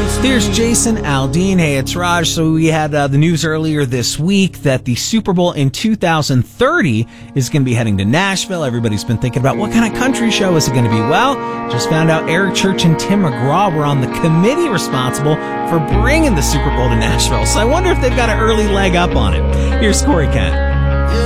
Here's Jason Aldean. Hey, it's Raj. So we had the news earlier this week that the Super Bowl in 2030 is going to be heading to Nashville. Everybody's been thinking about what kind of country show is it going to be. Well, just found out Eric Church and Tim McGraw were on the committee responsible for bringing the Super Bowl to Nashville. So I wonder if they've got an early leg up on it. Here's Corey Kent.